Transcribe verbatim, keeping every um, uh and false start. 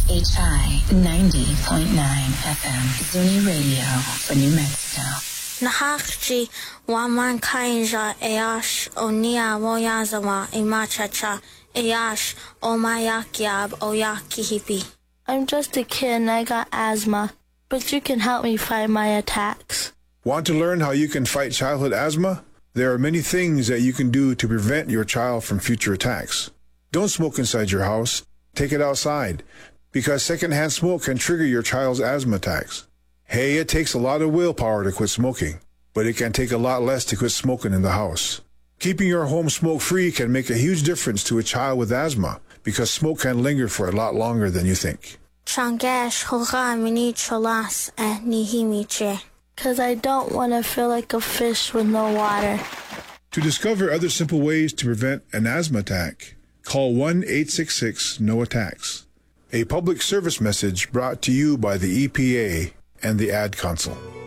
H I ninety point nine F M, Zuni Radio for New Mexico. Nahakji waman kainja eash onia moyazama imachacha eash omayakiab oyakihipi. I'm just a kid and I got asthma, but you can help me fight my attacks. Want to learn how you can fight childhood asthma? There are many things that you can do to prevent your child from future attacks. Don't smoke inside your house. Take it outside, because secondhand smoke can trigger your child's asthma attacks. Hey, it takes a lot of willpower to quit smoking, but it can take a lot less to quit smoking in the house. Keeping your home smoke-free can make a huge difference to a child with asthma, because smoke can linger for a lot longer than you think. Changesh hoga mini cholas eh nihimiche. Because I don't want to feel like a fish with no water. To discover other simple ways to prevent an asthma attack, call one eight six six N O attacks. A public service message brought to you by the E P A and the Ad Council.